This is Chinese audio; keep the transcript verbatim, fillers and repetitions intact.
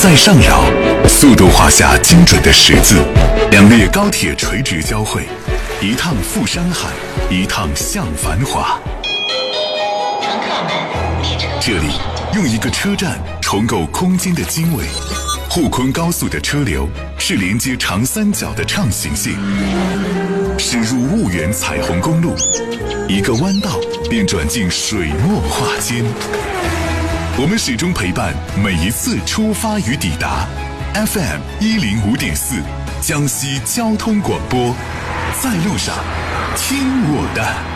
在上扰，速度画下精准的十字，两列高铁垂直交汇，一趟赴山海，一趟向繁华。这里用一个车站重构空间的经纬，沪昆高速的车流是连接长三角的畅行性，驶入婺源彩虹公路，一个弯道便转进水墨画间。我们始终陪伴每一次出发与抵达。 F M 一零五点四，江西交通广播，在路上听我的。